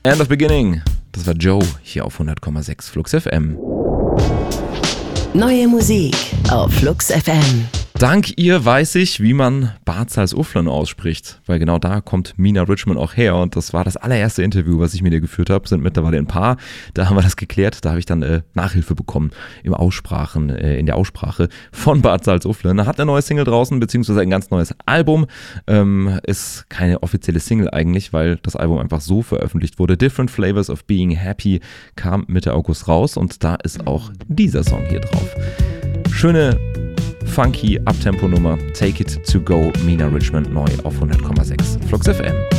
End of Beginning. Das war Joe hier auf 100,6 Flux FM. Neue Musik auf Flux FM. Dank ihr weiß ich, wie man Bad Salzuflen ausspricht, weil genau da kommt Mina Richmond auch her und das war das allererste Interview, was ich mit ihr geführt habe, sind mittlerweile ein paar, da haben wir das geklärt, da habe ich dann Nachhilfe bekommen in der Aussprache von Bad Salzuflen. Hat eine neue Single draußen, beziehungsweise ein ganz neues Album, ist keine offizielle Single eigentlich, weil das Album einfach so veröffentlicht wurde. Different Flavors of Being Happy kam Mitte August raus und da ist auch dieser Song hier drauf. Schöne funky Uptempo-Nummer, Take It To Go, Mina Richmond neu auf 100,6 Flux FM.